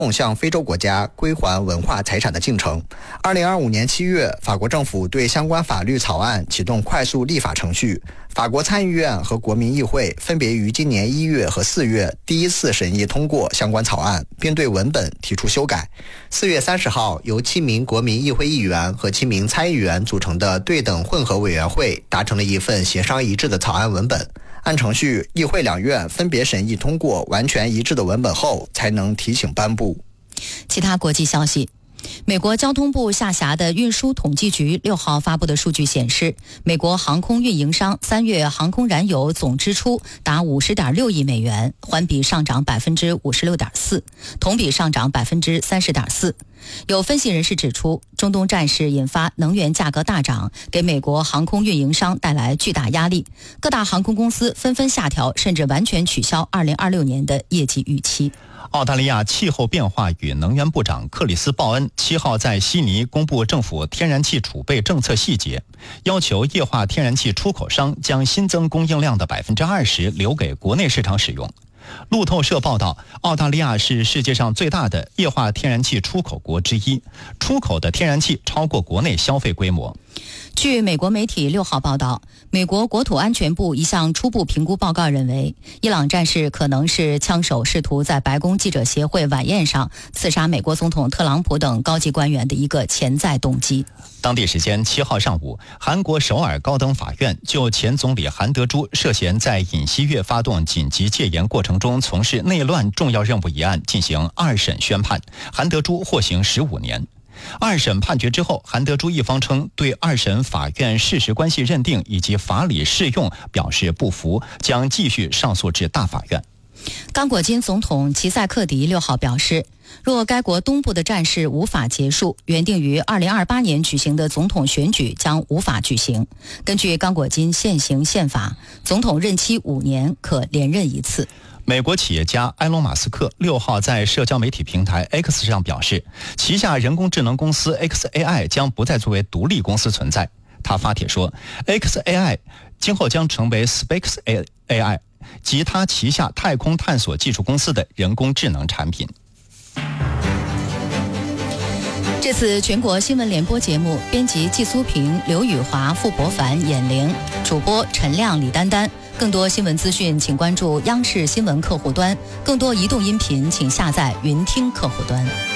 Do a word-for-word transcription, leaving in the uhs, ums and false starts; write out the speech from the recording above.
向非洲国家归还文化财产的进程。二零二五年七月，法国政府对相关法律草案启动快速立法程序。法国参议院和国民议会分别于今年一月和四月第一次审议通过相关草案，并对文本提出修改。四月三十号，由七名国民议会议员和七名参议员组成的对等混合委员会达成了一份协商一致的草案文本。按程序，议会两院分别审议通过完全一致的文本后，才能提请颁布。 其他国际消息。美国交通部下辖的运输统计局六号发布的数据显示，美国航空运营商三月航空燃油总支出达五十点六亿美元，环比上涨百分之五十六点四，同比上涨百分之三十点四。有分析人士指出，中东战事引发能源价格大涨，给美国航空运营商带来巨大压力，各大航空公司纷纷下调甚至完全取消二零二六年的业绩预期。 澳大利亚气候变化与能源部长克里斯·鲍恩七号在悉尼公布政府天然气储备政策细节，要求液化天然气出口商将新增供应量的百分之二十留给国内市场使用。路透社报道，澳大利亚是世界上最大的液化天然气出口国之一，出口的天然气超过国内消费规模。 据美国媒体六号报道，美国国土安全部一项初步评估报告认为，伊朗战事可能是枪手试图在白宫记者协会晚宴上刺杀美国总统特朗普等高级官员的一个潜在动机。 当地时间七号上午，韩国首尔高等法院就前总理韩德洙涉嫌在尹锡悦发动紧急戒严过程中从事内乱重要任务一案进行二审宣判，韩德洙获刑十五年。二审判决之后，韩德洙一方称对二审法院事实关系认定以及法理适用表示不服，将继续上诉至大法院。 刚果金总统齐塞克迪六号表示，若该国东部的战事无法结束，原定于二零二八年举行的总统选举将无法举行。根据刚果金现行宪法，总统任期五年，可连任一次。 美国企业家埃隆·马斯克六号在社交媒体平台 X 上表示，旗下人工智能公司 X A I 将不再作为独立公司存在。他发帖说 ，X A I 今后将成为 Space A I 及他旗下太空探索技术公司的人工智能产品。 这次全国新闻联播节目，编辑季苏平、刘宇华、傅博凡、闫玲，主播陈亮、李丹丹。更多新闻资讯，请关注央视新闻客户端；更多移动音频，请下载云听客户端。